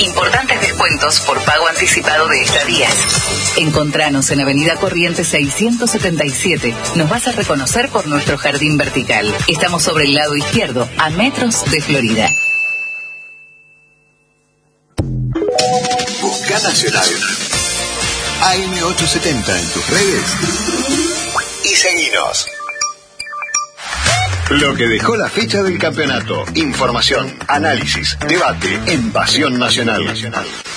Importantes descuentos por pago anticipado de estadías. Encontranos en Avenida Corrientes 677. Nos vas a reconocer por nuestro jardín vertical. Estamos sobre el lado izquierdo, a metros de Florida. Busca Nacional. AM870 en tus redes. Y seguinos. Lo que dejó la fecha del campeonato. Información, análisis, debate en Pasión Nacional.